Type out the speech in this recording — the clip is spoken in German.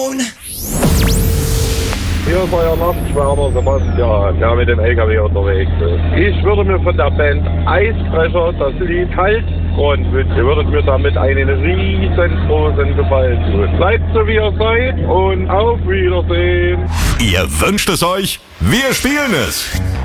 Hier ist euer Nachtschwärmer Sebastian, der mit dem LKW unterwegs ist. Ich würde mir von der Band Eisbrecher das Lied Halsgrund wünschen. Ihr würdet mir damit einen riesengroßen Gefallen tun. Bleibt so wie ihr seid und auf Wiedersehen. Ihr wünscht es euch, wir spielen es.